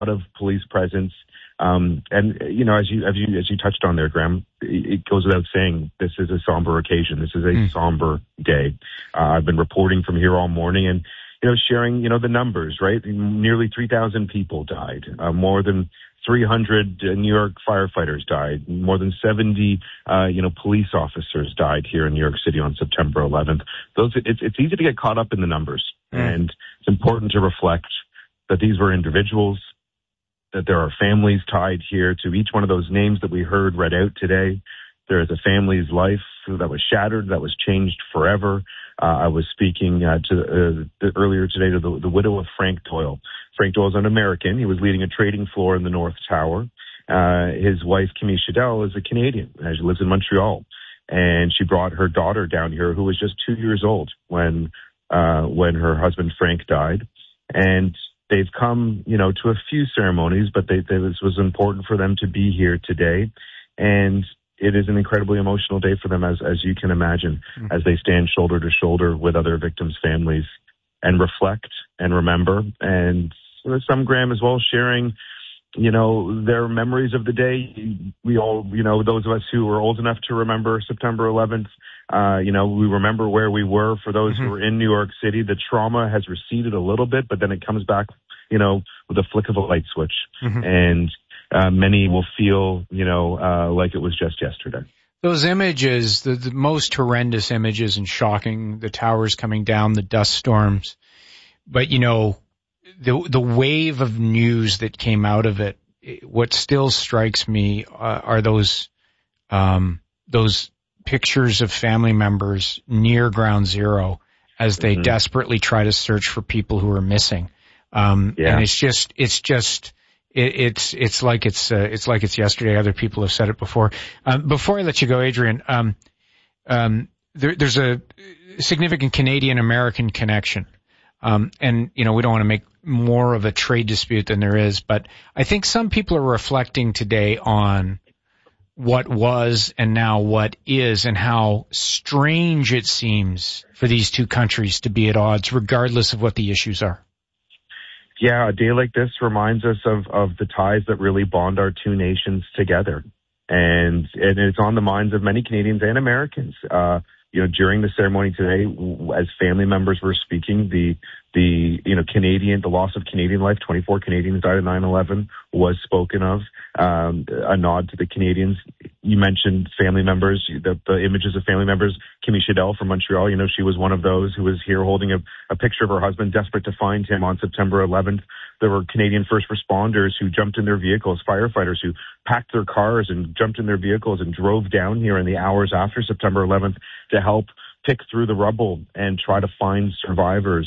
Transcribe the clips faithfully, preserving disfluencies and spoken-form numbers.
of police presence. Um, and, you know, as you, as you, as you touched on there, Graham, it goes without saying, this is a somber occasion. This is a mm. somber day. Uh, I've been reporting from here all morning and, you know, sharing, you know, the numbers, right? Nearly three thousand people died. Uh, more than three hundred New York firefighters died. More than seventy, uh, you know, police officers died here in New York City on September eleventh. Those, it's, it's easy to get caught up in the numbers. Mm. And it's important to reflect that these were individuals, that there are families tied here to each one of those names that we heard read out today. There is a family's life that was shattered, that was changed forever. Uh, I was speaking uh, to uh, the, earlier today to the, the widow of Frank Doyle. Frank Doyle is an American. He was leading a trading floor in the North Tower. Uh, his wife, Camille Chadell, is a Canadian. Uh, she lives in Montreal. And she brought her daughter down here, who was just two years old when uh, when her husband, Frank, died. And they've come, you know, to a few ceremonies, but they, they, this was important for them to be here today. And it is an incredibly emotional day for them, as, as you can imagine, mm-hmm. as they stand shoulder to shoulder with other victims' families and reflect and remember. And you know, some, Graham, as well, sharing, you know, their memories of the day. We all, you know, those of us who were old enough to remember September eleventh, uh, you know, we remember where we were. For those mm-hmm. who were in New York City, the trauma has receded a little bit, but then it comes back, you know, with a flick of a light switch. Mm-hmm. And uh, many will feel, you know, uh, like it was just yesterday. Those images, the, the most horrendous images and shocking, the towers coming down, the dust storms. But, you know, the the wave of news that came out of it, what still strikes me uh, are those um, those pictures of family members near Ground Zero as they mm-hmm. desperately try to search for people who are missing. Um, yeah. And it's just, it's just, it, it's, it's like it's, uh, it's like it's yesterday. Other people have said it before. Um, before I let you go, Adrian, um, um, there, there's a significant Canadian-American connection. Um, and, you know, we don't want to make more of a trade dispute than there is, but I think some people are reflecting today on what was and now what is, and how strange it seems for these two countries to be at odds, regardless of what the issues are. Yeah, a day like this reminds us of, of the ties that really bond our two nations together. And, and it's on the minds of many Canadians and Americans. Uh, you know, during the ceremony today, as family members were speaking, the, the, you know, Canadian, the loss of Canadian life, twenty-four Canadians died in nine eleven, was spoken of, um, a nod to the Canadians. You mentioned family members, the, the images of family members. Camille Chadell from Montreal, you know, she was one of those who was here holding a, a picture of her husband, desperate to find him on September eleventh. There were Canadian first responders who jumped in their vehicles, firefighters who packed their cars and jumped in their vehicles and drove down here in the hours after September eleventh to help pick through the rubble and try to find survivors.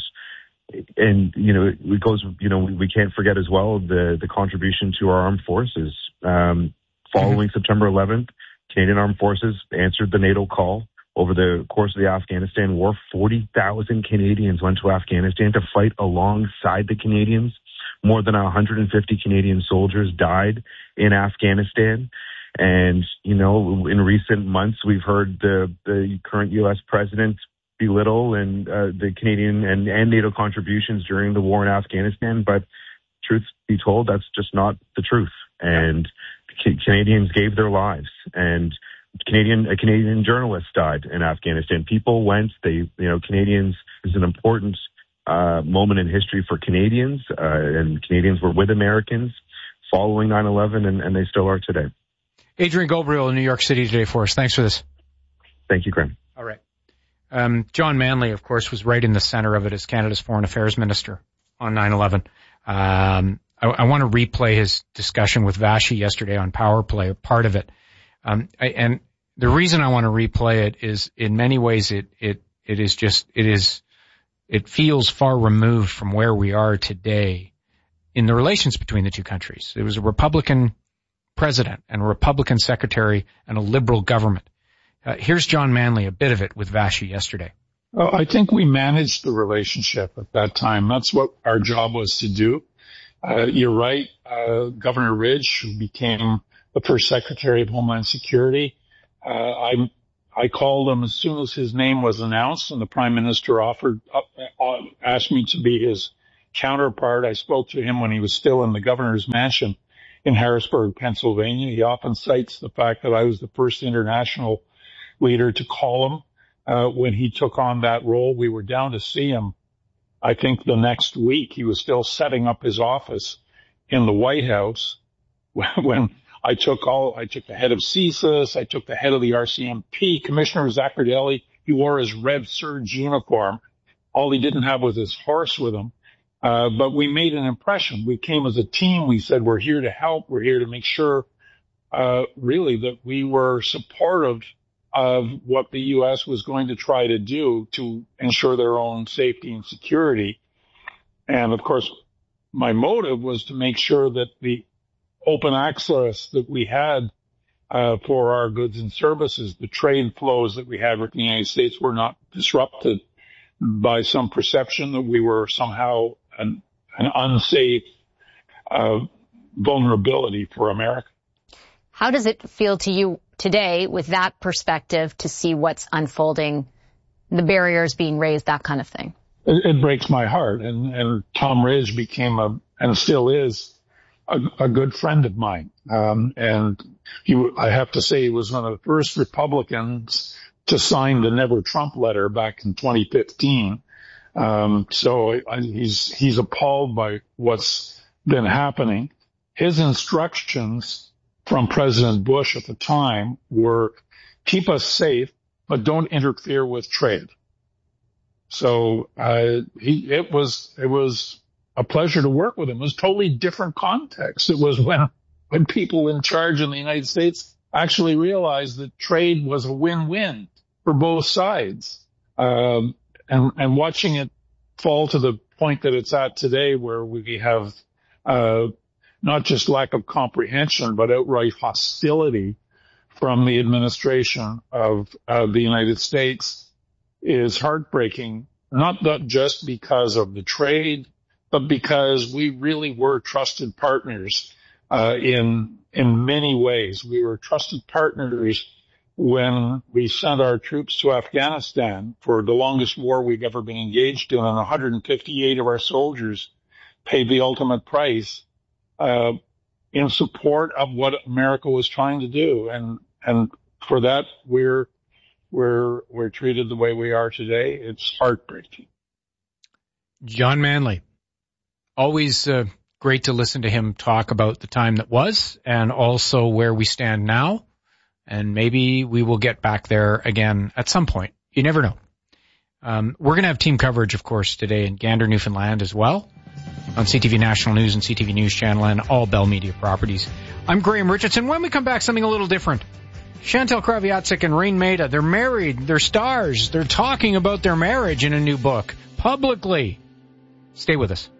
And, you know, it goes, you know, we can't forget as well the, the contribution to our armed forces. Um, following mm-hmm. September eleventh, Canadian Armed Forces answered the NATO call. Over the course of the Afghanistan war, forty thousand Canadians went to Afghanistan to fight alongside the Canadians. More than one hundred fifty Canadian soldiers died in Afghanistan. And, you know, in recent months, we've heard the, the current U S president belittle and uh, the Canadian and, and NATO contributions during the war in Afghanistan. But truth be told, that's just not the truth. And Canadians gave their lives, and Canadian a Canadian journalist died in Afghanistan. People went. They, you know, Canadians is an important uh, moment in history for Canadians, uh, and Canadians were with Americans following nine eleven, and, and they still are today. Adrian Gobriel in New York City today for us. Thanks for this. Thank you, Graham. All right. Um, John Manley, of course, was right in the center of it as Canada's Foreign Affairs Minister on nine eleven. Um, I, I want to replay his discussion with Vashi yesterday on Power Play, part of it. Um, I, and the reason I want to replay it is, in many ways, it, it, it is just, it is, it feels far removed from where we are today in the relations between the two countries. It was a Republican president and a Republican secretary and a liberal government. Uh, here's John Manley, a bit of it with Vashi yesterday. Oh, I think we managed the relationship at that time. That's what our job was to do. Uh, you're right. Uh, Governor Ridge, who became the first Secretary of Homeland Security, uh, I, I called him as soon as his name was announced, and the Prime Minister offered, uh, asked me to be his, counterpart. I spoke to him when he was still in the governor's mansion in Harrisburg, Pennsylvania. He often cites the fact that I was the first international leader to call him uh, when he took on that role. We were down to see him, I think, the next week. He was still setting up his office in the White House when I took all, I took the head of C S I S, I took the head of the R C M P, Commissioner Zaccardelli. He wore his Rev Surge uniform. All he didn't have was his horse with him. Uh, but we made an impression. We came as a team. We said, we're here to help. We're here to make sure, uh, really that we were supportive of what the U S was going to try to do to ensure their own safety and security. And of course, my motive was to make sure that the open access that we had uh, for our goods and services, the trade flows that we had with the United States, were not disrupted by some perception that we were somehow an, an unsafe uh, vulnerability for America. How does it feel to you today with that perspective to see what's unfolding, the barriers being raised, that kind of thing? It, it breaks my heart. And, and Tom Ridge became a, and still is, a, a good friend of mine. Um, and he, I have to say, he was one of the first Republicans to sign the Never Trump letter back in twenty fifteen. Um, so I, he's, he's appalled by what's been happening. His instructions from President Bush at the time were keep us safe, but don't interfere with trade. So, uh, he, it was, it was a pleasure to work with him. It was totally different context. It was when, when people in charge in the United States actually realized that trade was a win-win for both sides. Um, and, and watching it fall to the point that it's at today, where we have, uh, not just lack of comprehension, but outright hostility from the administration of uh, the United States, is heartbreaking, not that just because of the trade, but because we really were trusted partners uh, in in many ways. We were trusted partners when we sent our troops to Afghanistan for the longest war we've ever been engaged in, and one hundred fifty-eight of our soldiers paid the ultimate price uh in support of what America was trying to do. And and for that, we're we're we're treated the way we are today. It's heartbreaking. John Manley, always uh, great to listen to him talk about the time that was and also where we stand now. And maybe we will get back there again at some point. You never know. Um, we're going to have team coverage, of course, today in Gander, Newfoundland as well, on C T V National News and C T V News Channel and all Bell Media properties. I'm Graham Richardson. When we come back, something a little different. Chantal Kraviatsik and Rain Maida, they're married, they're stars, they're talking about their marriage in a new book, publicly. Stay with us.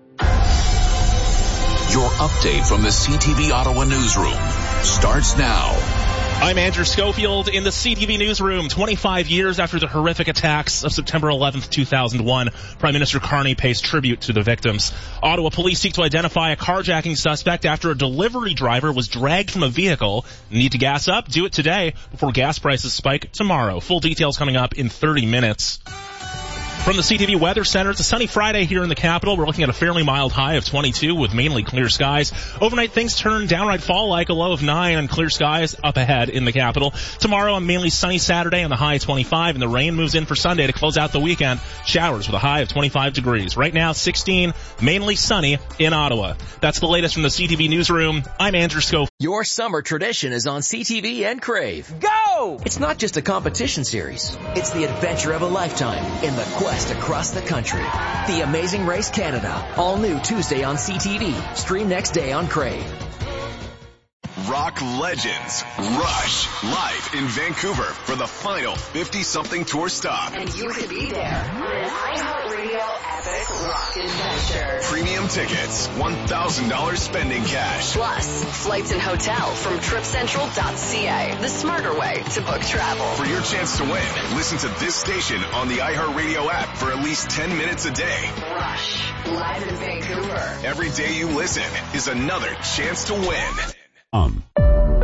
Your update from the C T V Ottawa newsroom starts now. I'm Andrew Schofield in the C T V newsroom. twenty-five years after the horrific attacks of September eleventh, two thousand one, Prime Minister Carney pays tribute to the victims. Ottawa police seek to identify a carjacking suspect after a delivery driver was dragged from a vehicle. Need to gas up? Do it today before gas prices spike tomorrow. Full details coming up in thirty minutes. From the C T V Weather Center, it's a sunny Friday here in the capital. We're looking at a fairly mild high of twenty-two with mainly clear skies. Overnight, things turn downright fall-like, a low of nine and clear skies up ahead in the capital. Tomorrow, a mainly sunny Saturday and the high of twenty-five, and the rain moves in for Sunday to close out the weekend. Showers with a high of twenty-five degrees. Right now, sixteen, mainly sunny in Ottawa. That's the latest from the C T V newsroom. I'm Andrew Schofield. Your summer tradition is on C T V and Crave. Go! It's not just a competition series. It's the adventure of a lifetime in the quest across the country. The Amazing Race Canada. All new Tuesday on C T V. Stream next day on Crave. Rock legends Rush live in Vancouver for the final fifty-something tour stop. And you could be there for an iHeartRadio epic rock adventure. Premium tickets, one thousand dollars spending cash. Plus, flights and hotel from trip central dot c a. The smarter way to book travel. For your chance to win, listen to this station on the iHeartRadio app for at least ten minutes a day. Rush, live in Vancouver. Every day you listen is another chance to win. Um.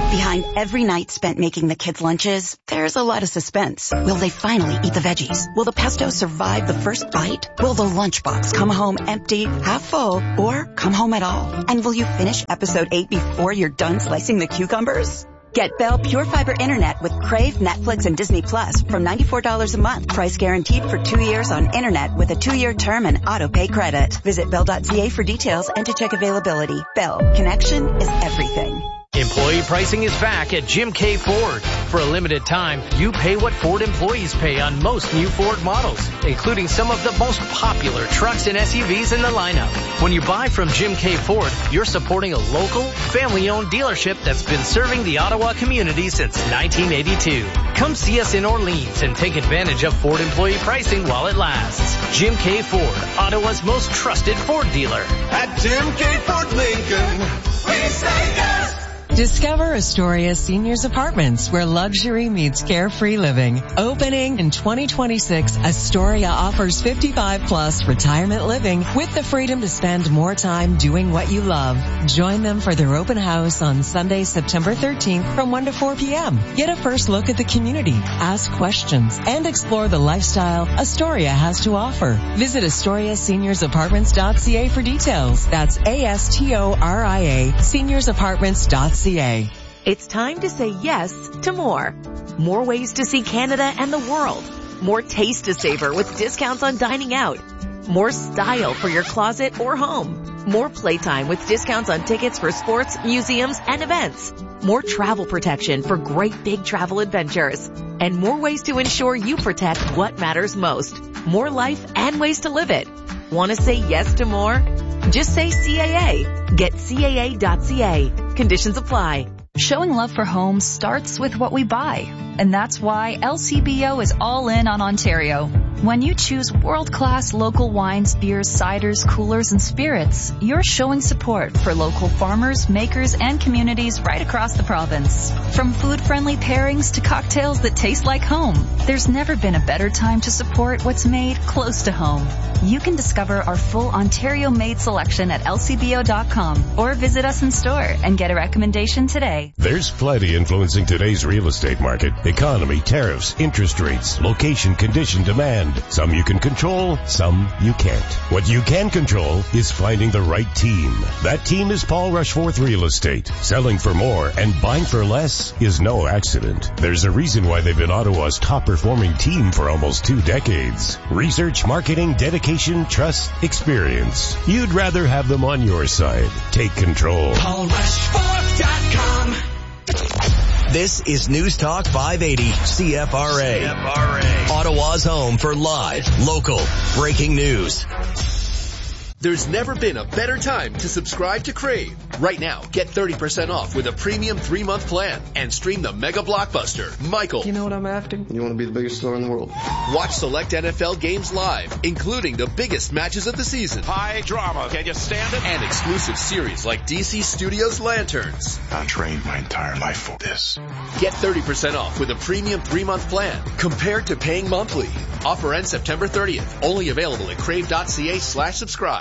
Behind every night spent making the kids' lunches, there's a lot of suspense. Will they finally eat the veggies? Will the pesto survive the first bite? Will the lunchbox come home empty, half full, or come home at all? And will you finish episode eight before you're done slicing the cucumbers? Get Bell Pure Fiber Internet with Crave, Netflix, and Disney Plus from ninety-four dollars a month. Price guaranteed for two years on internet with a two-year term and auto-pay credit. Visit bell dot c a for details and to check availability. Bell, connection is everything. Employee pricing is back at Jim K. Ford. For a limited time, you pay what Ford employees pay on most new Ford models, including some of the most popular trucks and S U Vs in the lineup. When you buy from Jim K. Ford, you're supporting a local, family-owned dealership that's been serving the Ottawa community since nineteen eighty-two. Come see us in Orleans and take advantage of Ford employee pricing while it lasts. Jim K. Ford, Ottawa's most trusted Ford dealer. At Jim K. Ford Lincoln, we say yes! Discover Astoria Seniors Apartments, where luxury meets carefree living. Opening in twenty twenty-six, Astoria offers fifty-five plus retirement living with the freedom to spend more time doing what you love. Join them for their open house on Sunday, September thirteenth from one to four p.m. Get a first look at the community, ask questions, and explore the lifestyle Astoria has to offer. Visit Astoria Seniors Apartments dot c a for details. That's A S T O R I A, Seniors Apartments dot c a. It's time to say yes to more. More ways to see Canada and the world. More taste to savor with discounts on dining out. More style for your closet or home. More playtime with discounts on tickets for sports, museums, and events. More travel protection for great big travel adventures. And more ways to ensure you protect what matters most. More life and ways to live it. Want to say yes to more? Just say C A A. Get C A A dot c a. Conditions apply. Showing love for home starts with what we buy. And that's why L C B O is all in on Ontario. When you choose world-class local wines, beers, ciders, coolers, and spirits, you're showing support for local farmers, makers, and communities right across the province. From food-friendly pairings to cocktails that taste like home, there's never been a better time to support what's made close to home. You can discover our full Ontario-made selection at L C B O dot com or visit us in store and get a recommendation today. There's plenty influencing today's real estate market. Economy, tariffs, interest rates, location, condition, demand. Some you can control, some you can't. What you can control is finding the right team. That team is Paul Rushforth Real Estate. Selling for more and buying for less is no accident. There's a reason why they've been Ottawa's top-performing team for almost two decades. Research, marketing, dedication, trust, experience. You'd rather have them on your side. Take control. Paul Rushforth dot com. This is News Talk five eighty C F R A. C F R A. Ottawa's home for live, local, breaking news. There's never been a better time to subscribe to Crave. Right now, get thirty percent off with a premium three-month plan and stream the mega blockbuster, Michael. You know what I'm after? You want to be the biggest star in the world. Watch select N F L games live, including the biggest matches of the season. High drama. Can you stand it? And exclusive series like D C Studios Lanterns. I trained my entire life for this. Get thirty percent off with a premium three-month plan compared to paying monthly. Offer ends September thirtieth. Only available at crave dot c a slash subscribe.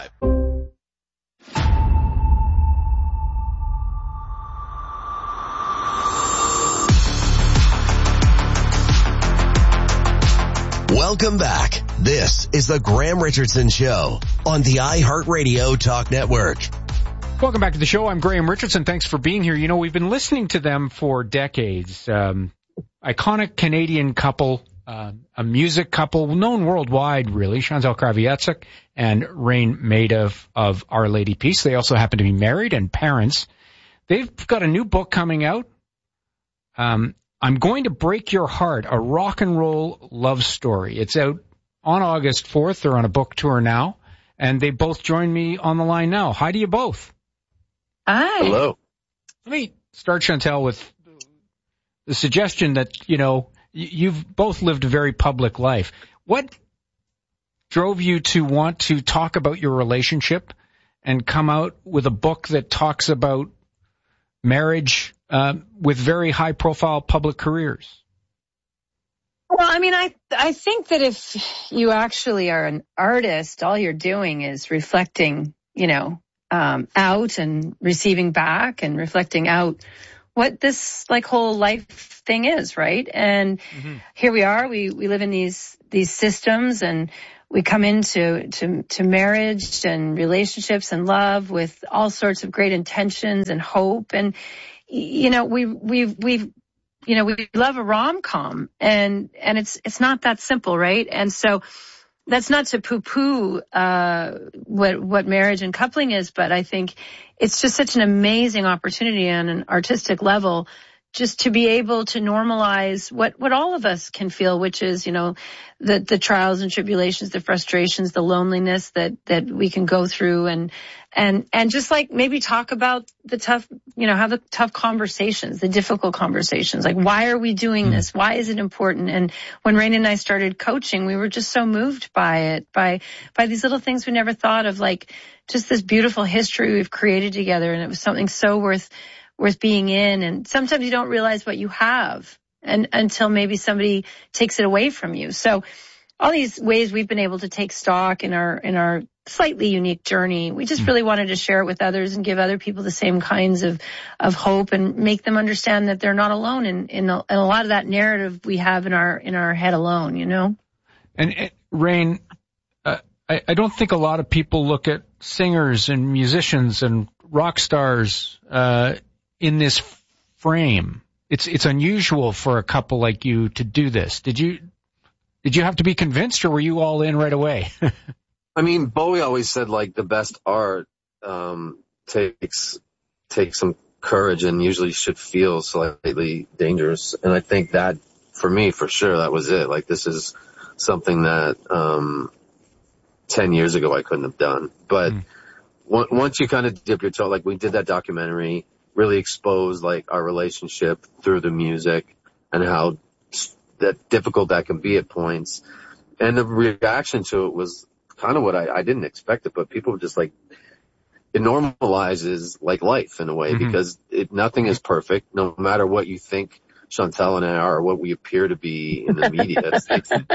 Welcome back. This is the Graham Richardson Show on the iHeartRadio Talk Network. Welcome back to the show. I'm Graham Richardson. Thanks for being here. You know, we've been listening to them for decades. Um, iconic Canadian couple, uh, a music couple, known worldwide, really. Chantal Kravietsik and Rain Maida of Our Lady Peace. They also happen to be married and parents. They've got a new book coming out. Um, I'm Going to Break Your Heart, a rock and roll love story. It's out on August fourth. They're on a book tour now, and they both join me on the line now. Hi to you both. Hi. Hello. Let me start, Chantal, with the suggestion that, you know, you've both lived a very public life. What drove you to want to talk about your relationship and come out with a book that talks about marriage uh, with very high-profile public careers? Well, I mean, I I think that if you actually are an artist, all you're doing is reflecting, you know, um, out and receiving back and reflecting out what this like whole life thing is, right? And mm-hmm. here we are, we, we live in these, these systems, and we come into, to, to marriage and relationships and love with all sorts of great intentions and hope. And, you know, we, we've, we've, you know, we love a rom-com, and, and it's, it's not that simple, right? And so that's not to poo-poo, uh, what, what marriage and coupling is, but I think it's just such an amazing opportunity on an artistic level just to be able to normalize what, what all of us can feel, which is, you know, the, the trials and tribulations, the frustrations, the loneliness that, that we can go through, and, and, and just like maybe talk about the tough, you know, have the tough conversations, the difficult conversations. Like, why are we doing this? Why is it important? And when Rain and I started coaching, we were just so moved by it, by, by these little things we never thought of, like just this beautiful history we've created together. And it was something so worth, worth being in. And sometimes you don't realize what you have, and until maybe somebody takes it away from you. So all these ways we've been able to take stock in our, in our slightly unique journey, we just really wanted to share it with others and give other people the same kinds of, of hope, and make them understand that they're not alone in, in a, in a lot of that narrative we have in our, in our head alone, you know? And, and Rain, uh, I, I don't think a lot of people look at singers and musicians and rock stars, uh, in this frame. It's, it's unusual for a couple like you to do this. Did you, did you have to be convinced, or were you all in right away? I mean, Bowie always said, like, the best art, um, takes, takes some courage, and usually should feel slightly dangerous. And I think that, for me, for sure, that was it. Like, this is something that, um, ten years ago I couldn't have done. But mm. w- once you kind of dip your toe, like, we did that documentary, really exposed, like, our relationship through the music and how that difficult that can be at points. And the reaction to it was kind of what I, I didn't expect it, but people were just like, it normalizes, like, life in a way, mm-hmm. because it, nothing is perfect, no matter what you think Chantal and I are, or what we appear to be in the media. It's,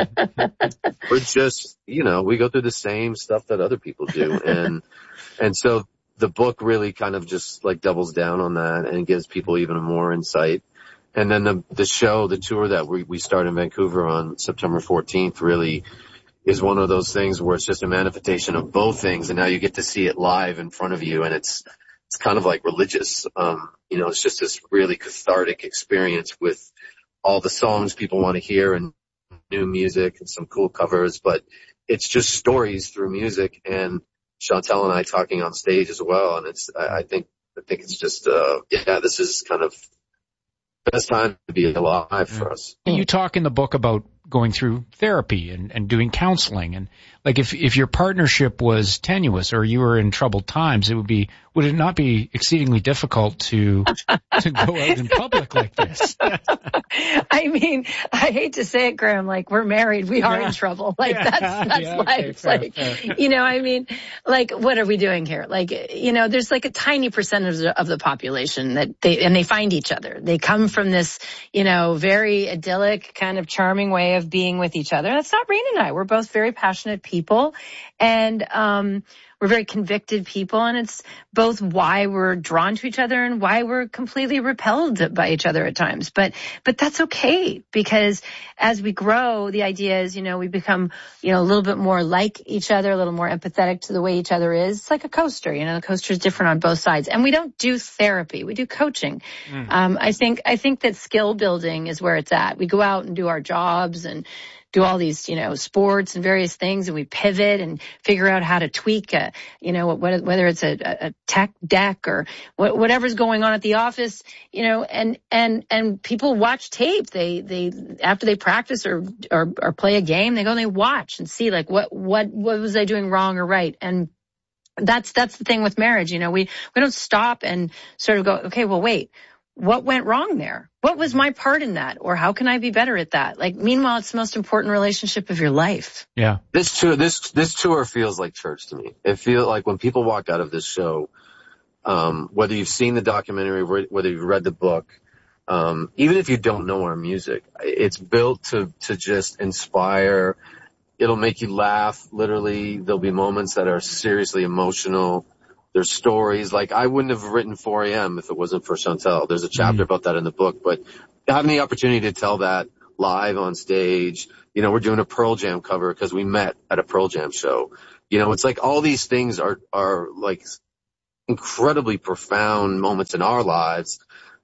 it's, we're just, you know, we go through the same stuff that other people do. And, and so the book really kind of just, like, doubles down on that and gives people even more insight. And then the, the show, the tour that we, we start in Vancouver on September fourteenth really is one of those things where it's just a manifestation of both things. And now you get to see it live in front of you. And it's, it's kind of like religious. Um, you know, it's just this really cathartic experience with all the songs people want to hear and new music and some cool covers, but it's just stories through music, and Chantal and I talking on stage as well. And it's, I, I think, I think it's just, uh, yeah, this is kind of the best time to be alive for us. You talk in the book about going through therapy and, and doing counseling, and like if if your partnership was tenuous or you were in troubled times, it would be would it not be exceedingly difficult to to go out in public like this? I mean, I hate to say it, Graham, like, we're married, we are yeah. in trouble. Like yeah. that's that's yeah, life. Okay, fair, like fair. You know, I mean, like, what are we doing here? Like, you know, there's like a tiny percentage of the, of the population that they and they find each other. They come from this, you know, very idyllic, kind of charming way of being with each other. That's not Rain and I. We're both very passionate people, and um we're very convicted people, and it's both why we're drawn to each other and why we're completely repelled by each other at times. But, but that's okay, because as we grow, the idea is, you know, we become, you know, a little bit more like each other, a little more empathetic to the way each other is. It's like a coaster, you know, the coaster is different on both sides. And we don't do therapy. We do coaching. Mm. Um, I think, I think that skill building is where it's at. We go out and do our jobs and do all these, you know, sports and various things, and we pivot and figure out how to tweak, a, you know, whether it's a, a tech deck or whatever's going on at the office, you know, and, and, and people watch tape. They, they, after they practice or, or, or play a game, they go and they watch and see, like, what, what, what was I doing wrong or right? And that's, that's the thing with marriage. You know, we, we don't stop and sort of go, okay, well, wait. What went wrong there? What was my part in that? Or how can I be better at that? Like, meanwhile, it's the most important relationship of your life. Yeah. This tour, this, this tour feels like church to me. It feels like when people walk out of this show, um, whether you've seen the documentary, whether you've read the book, um, even if you don't know our music, it's built to, to just inspire. It'll make you laugh. Literally, there'll be moments that are seriously emotional. There's stories. Like, I wouldn't have written four a.m. if it wasn't for Chantel. There's a chapter mm-hmm. about that in the book. But having the opportunity to tell that live on stage, you know, we're doing a Pearl Jam cover because we met at a Pearl Jam show. You know, it's like all these things are, are like incredibly profound moments in our lives.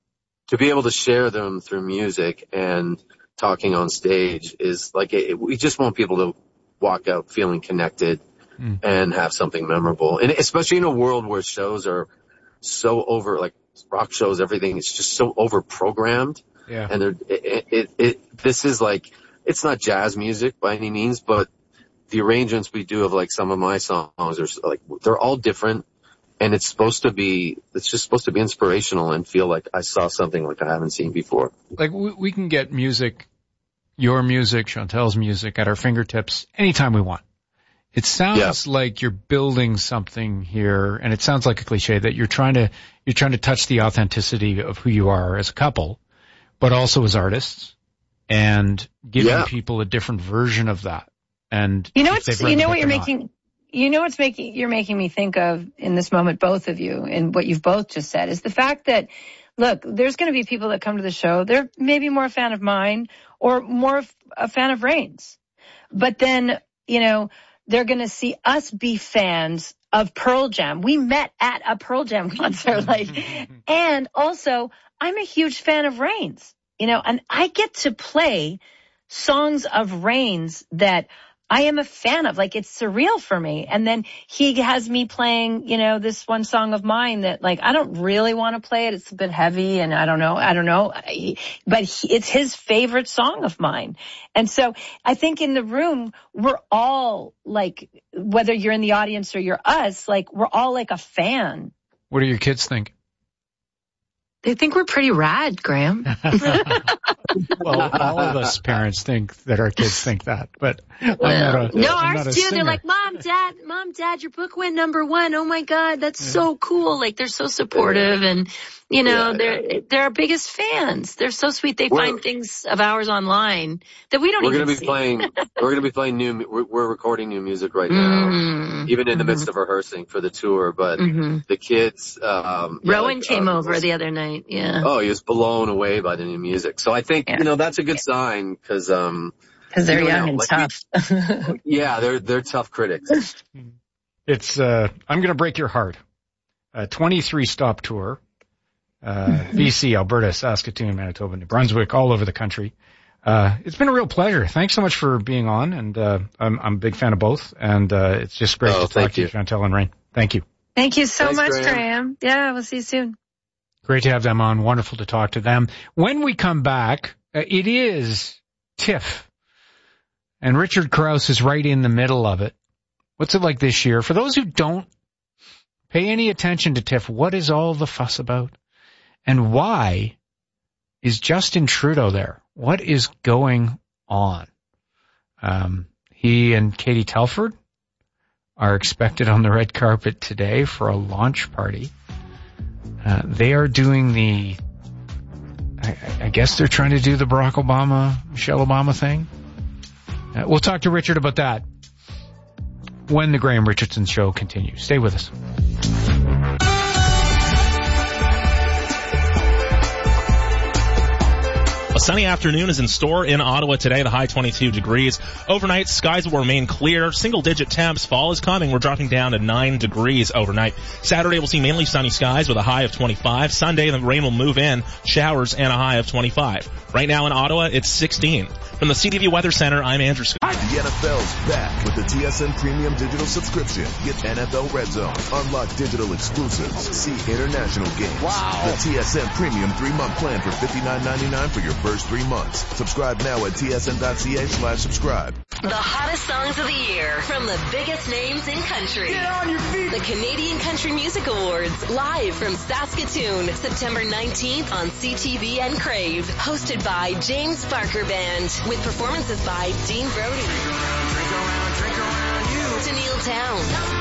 To be able to share them through music and talking on stage is like, it, we just want people to walk out feeling connected mm. and have something memorable. And especially in a world where shows are so over, like rock shows, everything, it's just so over programmed. Yeah. And it, it, it, it, this is like, it's not jazz music by any means, but the arrangements we do of like some of my songs are like, they're all different. And it's supposed to be, it's just supposed to be inspirational and feel like I saw something like I haven't seen before. Like we, we can get music, your music, Chantel's music at our fingertips anytime we want. It sounds yeah. like you're building something here, and it sounds like a cliche that you're trying to, you're trying to touch the authenticity of who you are as a couple, but also as artists, and giving yeah. people a different version of that. And you know what's, you know what you're making, not. You know what's making, you're making me think of in this moment, both of you, and what you've both just said is the fact that, look, there's going to be people that come to the show. They're maybe more a fan of mine or more a fan of Rain's. But then, you know, they're going to see us be fans of Pearl Jam. We met at a Pearl Jam concert, like, and also I'm a huge fan of Rain's, you know, and I get to play songs of Rain's that I am a fan of. Like, it's surreal for me. And then he has me playing, you know, this one song of mine that, like, I don't really want to play it. It's a bit heavy and I don't know, I don't know. But he, it's his favorite song of mine. And so I think in the room, we're all like, whether you're in the audience or you're us, like, we're all like a fan. What do your kids think? They think we're pretty rad, Graham. Well, all of us parents think that our kids think that, but I'm well, not a, no, I'm ours not a too. singer. They're like, Mom, Dad, Mom, Dad, your book went number one. Oh my God, that's yeah. so cool. Like, they're so supportive, and you know, yeah, they're yeah. they're our biggest fans. They're so sweet. They we're, find things of ours online that we don't we're even gonna be see. playing. We're gonna be playing new. We're, we're recording new music right now, mm-hmm. even in the midst of rehearsing for the tour. But mm-hmm. the kids, um, Rowan yeah, like, came uh, over was, the other night. Yeah. Oh, he was blown away by the new music. So I think yeah. you know that's a good sign because um. Because they're you know, young and like tough. We, yeah, they're they're tough critics. It's uh, I'm gonna break your heart. A twenty-three stop tour. Uh, B C, Alberta, Saskatoon, Manitoba, New Brunswick, all over the country. Uh, it's been a real pleasure. Thanks so much for being on, and uh, I'm, I'm a big fan of both, and uh, it's just great oh, to talk to you, Chantel and Rain. Thank you. Thank you so Thanks, much, Graham. Graham. Yeah, we'll see you soon. Great to have them on. Wonderful to talk to them. When we come back, uh, it is TIFF, and Richard Krause is right in the middle of it. What's it like this year? For those who don't pay any attention to TIFF, what is all the fuss about? And why is Justin Trudeau there? What is going on? Um, he and Katie Telford are expected on the red carpet today for a launch party. Uh, they are doing the, I, I guess they're trying to do the Barack Obama, Michelle Obama thing. Uh, we'll talk to Richard about that when the Graham Richardson Show continues. Stay with us. A sunny afternoon is in store in Ottawa today, the high twenty-two degrees. Overnight, skies will remain clear. Single-digit temps. Fall is coming. We're dropping down to nine degrees overnight. Saturday, we'll see mainly sunny skies with a high of twenty-five. Sunday, the rain will move in. Showers and a high of twenty-five. Right now in Ottawa, it's sixteen. From the C T V Weather Center, I'm Andrew Scott. The N F L's back with the T S N Premium Digital Subscription. Get N F L Red Zone, unlock digital exclusives, see international games. Wow. The T S N Premium three-month plan for fifty-nine ninety-nine for your first three months. Subscribe now at tsn.ca slash subscribe. The hottest songs of the year from the biggest names in country. Get on your feet. The Canadian Country Music Awards, live from Saskatoon, September nineteenth on C T V and Crave. Hosted by James Barker Band, with performances by Dean Brody, Drink around, drink around, drink around you. Tenille Town,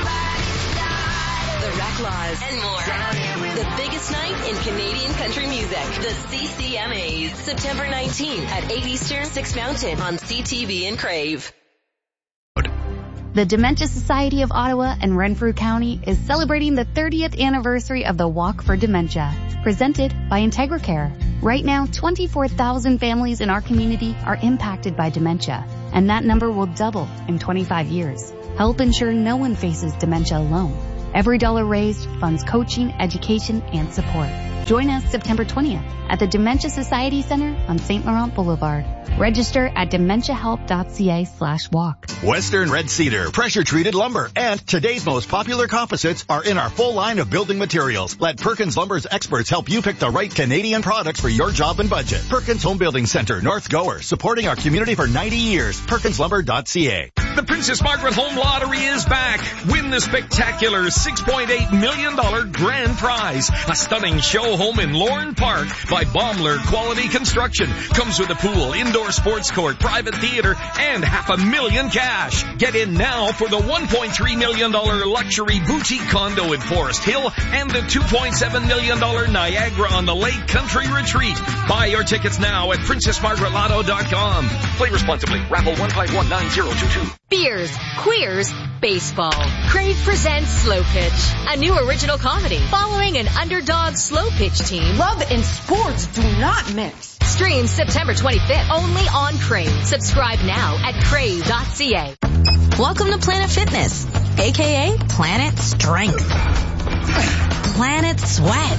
The Reclaws, and more. The biggest night in Canadian country music. The C C M As. September nineteenth at eight Eastern, six Mountain on C T V and Crave. The Dementia Society of Ottawa and Renfrew County is celebrating the thirtieth anniversary of the Walk for Dementia, presented by IntegraCare. Right now, twenty-four thousand families in our community are impacted by dementia, and that number will double in twenty-five years. Help ensure no one faces dementia alone. Every dollar raised funds coaching, education, and support. Join us September twentieth at the Dementia Society Center on Saint Laurent Boulevard. Register at dementiahelp.ca slash walk. Western Red Cedar, pressure-treated lumber, and today's most popular composites are in our full line of building materials. Let Perkins Lumber's experts help you pick the right Canadian products for your job and budget. Perkins Home Building Center, North Gower, supporting our community for ninety years. perkins lumber dot c a. The Princess Margaret Home Lottery is back. Win the spectacular six point eight million dollars grand prize. A stunning show home in Lorne Park by Baumler Quality Construction. Comes with a pool, indoor sports court, private theater, and half a million cash. Get in now for the one point three million dollars luxury boutique condo in Forest Hill and the two point seven million dollars Niagara on the Lake Country Retreat. Buy your tickets now at princess margaret lotto dot com. Play responsibly. Raffle one five one nine zero two two. Beers, queers, baseball. Crave presents Slow Pitch, a new original comedy following an underdog slow pitch team. Love and sports do not mix. Stream September twenty-fifth only on Crave. Subscribe now at crave dot c a. Welcome to Planet Fitness, aka Planet Strength, Planet Sweat,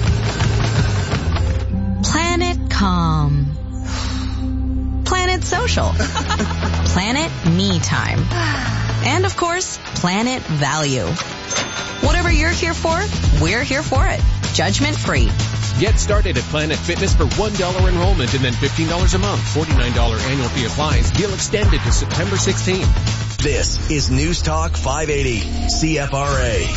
Planet Calm, Planet Social, Planet Me Time, and of course, Planet Value. Whatever you're here for, we're here for it. Judgment free. Get started at Planet Fitness for one dollar enrollment and then fifteen dollars a month. forty-nine dollars annual fee applies. Deal extended to September sixteenth. This is News Talk five eighty, C F R A.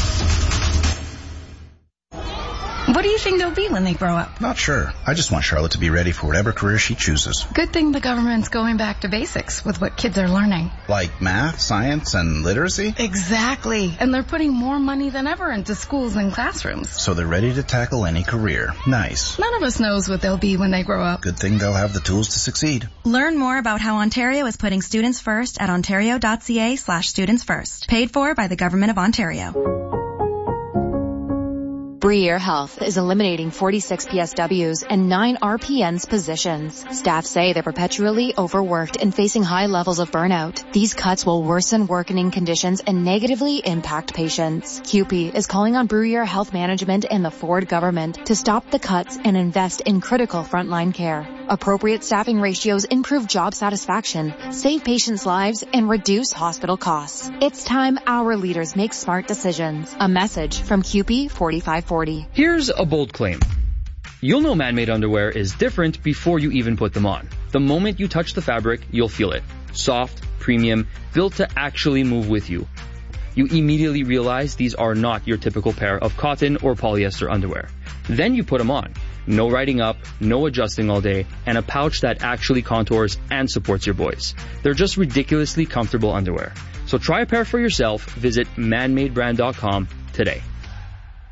What do you think they'll be when they grow up? Not sure. I just want Charlotte to be ready for whatever career she chooses. Good thing the government's going back to basics with what kids are learning. Like math, science, and literacy? Exactly. And they're putting more money than ever into schools and classrooms. So they're ready to tackle any career. Nice. None of us knows what they'll be when they grow up. Good thing they'll have the tools to succeed. Learn more about how Ontario is putting students first at ontario dot c a slash students first. Paid for by the Government of Ontario. Briere Health is eliminating forty-six P S Ws and nine R P Ns positions. Staff say they're perpetually overworked and facing high levels of burnout. These cuts will worsen working conditions and negatively impact patients. C U P E is calling on Briere Health Management and the Ford government to stop the cuts and invest in critical frontline care. Appropriate staffing ratios improve job satisfaction, save patients' lives, and reduce hospital costs. It's time our leaders make smart decisions. A message from C U P E forty-five forty. Here's a bold claim. You'll know man-made underwear is different before you even put them on. The moment you touch the fabric, you'll feel it. Soft, premium, built to actually move with you. You immediately realize these are not your typical pair of cotton or polyester underwear. Then you put them on. No riding up, no adjusting all day, and a pouch that actually contours and supports your boys. They're just ridiculously comfortable underwear. So try a pair for yourself. Visit man made brand dot com today.